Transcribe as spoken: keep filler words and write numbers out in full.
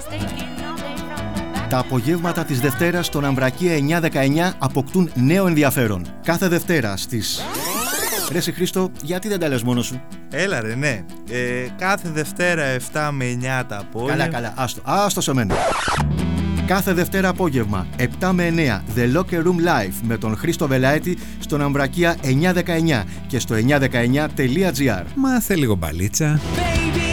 Τα απογεύματα της Δευτέρας στον Αμβρακία εννιά δεκαεννιά αποκτούν νέο ενδιαφέρον. Κάθε Δευτέρα στις... Ρε εσύ Χρήστο, γιατί δεν τα λες μόνος σου? Έλα ρε, ναι. Ε, κάθε Δευτέρα επτά με εννιά τα απόγευμα. Καλά, καλά, άστο, άστο σε μένα. Κάθε Δευτέρα απόγευμα, επτά με εννιά, The Locker Room Live με τον Χρήστο Βελαέτη στον Αμβρακία εννιά δεκαεννιά και στο εννιά δεκαεννιά τελεία τζι άρ. Μάθε λίγο μπαλίτσα.